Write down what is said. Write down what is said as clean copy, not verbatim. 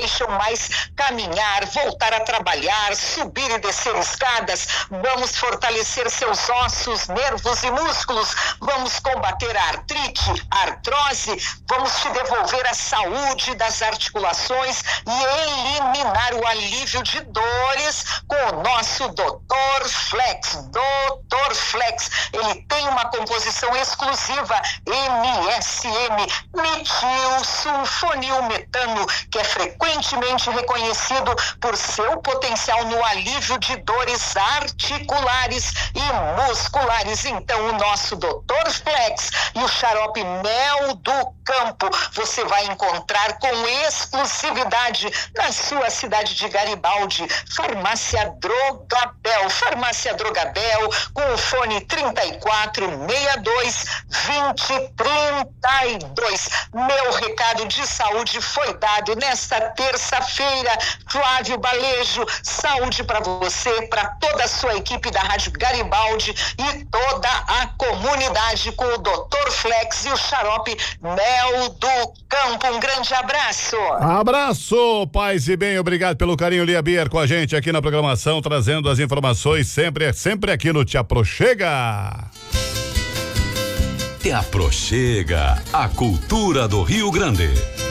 deixam mais caminhar, voltar a trabalhar, subir e descer escadas. Vamos fortalecer seus ossos, nervos e músculos. Vamos combater a artrite, a artrose. Vamos te devolver a saúde das articulações e eliminar o alívio de dores com o nosso Dr. Flex. Dr. Flex, ele tem uma composição exclusiva MSM, metilsulfonilmetano, que é frequentemente reconhecido por seu potencial no alívio de dores articulares e musculares. Então, o nosso Dr. Flex e o xarope Mel do Campo você vai encontrar com exclusividade na sua cidade de Garibaldi. Farmácia Drogabel, com o fone 3462-2032. Meu recado de saúde foi dado nesta terça-feira. Flávio Balejo, saúde para você, para toda a sua equipe da Rádio Garibaldi e toda a comunidade, com o Dr. Flex e o xarope Mel do Campo. Um grande abraço. Abraço, paz e bem, obrigado pelo carinho, Lia Bier, com a gente aqui na programação, trazendo as informações sempre aqui no Te Aproxega. Te Aproxega, a cultura do Rio Grande.